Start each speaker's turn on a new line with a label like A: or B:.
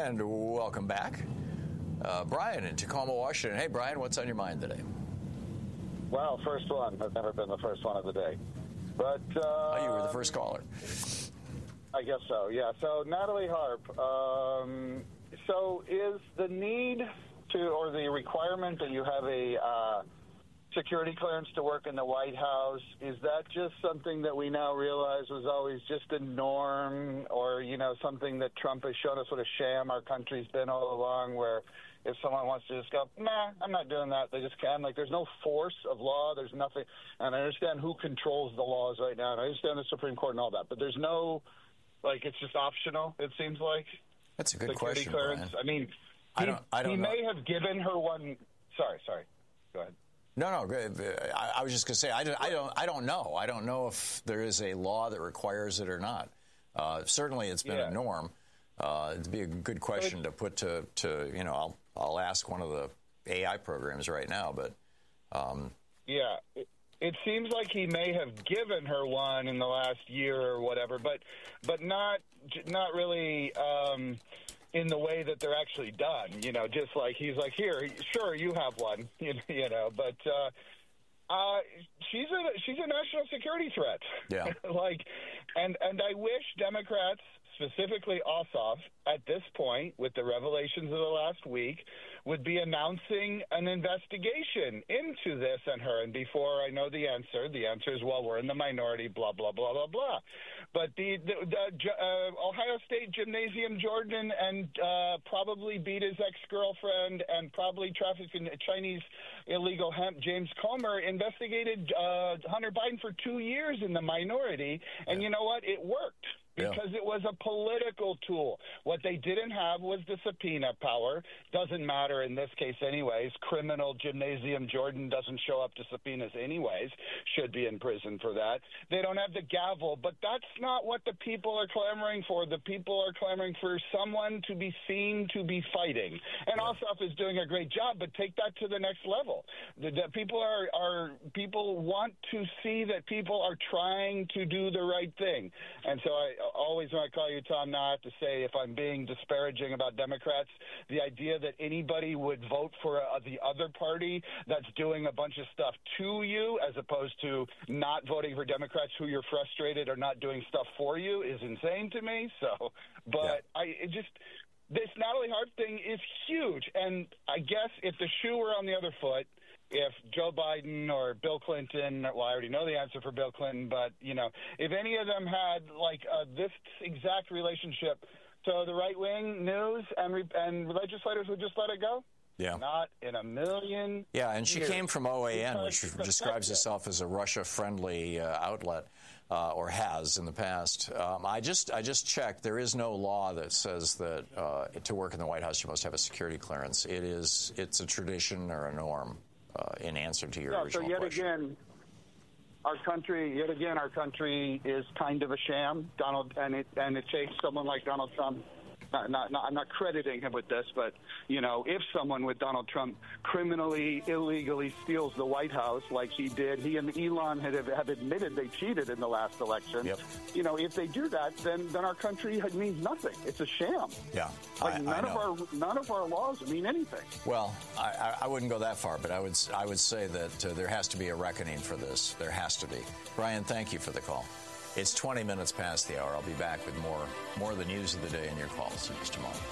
A: And welcome back. Brian in Tacoma, Washington. Hey, Brian, what's on your mind today?
B: Well, first one. I've never been the first one of the day. But
A: you were the first caller.
B: I guess so, yeah. So, Natalie Harp, so is the need to, or the requirement that you have a security clearance to work in the White House, is that just something that we now realize was always just a norm, or, you know, something that Trump has shown us what a sham our country's been all along, where if someone wants to just go, nah, I'm not doing that, they just can. Like, there's no force of law, there's nothing. And I understand who controls the laws right now, and I understand the Supreme Court and all that, but there's no, like, it's just optional, it seems like.
A: That's a good
B: security
A: question,
B: clearance.
A: Brian.
B: I mean,
A: I don't
B: he
A: know.
B: may have given her one. Sorry. Go ahead.
A: No. I was just going to say I don't know. I don't know if there is a law that requires it or not. Certainly, it's been a norm. It'd be a good question to put to you know. I'll ask one of the AI programs right now, but
B: yeah. It seems like he may have given her one in the last year or whatever, but not really in the way that they're actually done. You know, just like he's like, here, sure, you have one. You know, but she's a national security threat.
A: Yeah.
B: and I wish Democrats, specifically Ossoff, at this point, with the revelations of the last week, would be announcing an investigation into this and her. And before I know the answer is, well, we're in the minority, blah, blah, blah, blah, blah. But the Ohio State Gymnasium Jordan and probably beat his ex-girlfriend and probably trafficked in Chinese illegal hemp James Comer investigated Hunter Biden for 2 years in the minority. And you know what? It worked. Because it was a political tool. What they didn't have was the subpoena power. Doesn't matter in this case anyways. Criminal Gymnasium Jordan doesn't show up to subpoenas anyways. Should be in prison for that. They don't have the gavel. But that's not what the people are clamoring for. The people are clamoring for someone to be seen to be fighting. And Ossoff is doing a great job, but take that to the next level. The people want to see that people are trying to do the right thing. And so I always, when I call you, Tom, now I have to say, if I'm being disparaging about Democrats, the idea that anybody would vote for the other party that's doing a bunch of stuff to you, as opposed to not voting for Democrats who you're frustrated or not doing stuff for you, is insane to me. So, but this Natalie Harp thing is huge. And I guess if the shoe were on the other foot, if Joe Biden or Bill Clinton, well, I already know the answer for Bill Clinton, but, you know, if any of them had, like, this exact relationship, so the right-wing news and legislators would just let it go?
A: Yeah.
B: Not in a million
A: and she
B: years.
A: came from OAN, which describes itself as a Russia-friendly outlet, or has in the past. I just checked. There is no law that says that to work in the White House you must have a security clearance. It's a tradition or a norm. In answer to your original question.
B: Our country is kind of a sham. And it takes someone like Donald Trump. I'm not crediting him with this, but, you know, if someone with Donald Trump criminally, illegally steals the White House like he did, he and Elon have admitted they cheated in the last election.
A: Yep.
B: You know, if they do that, then our country means nothing. It's a sham.
A: Yeah.
B: Like none of our laws mean anything.
A: Well, I wouldn't go that far, but I would say that there has to be a reckoning for this. There has to be. Brian, thank you for the call. It's 20 minutes past the hour. I'll be back with more of the news of the day and your calls in just a moment.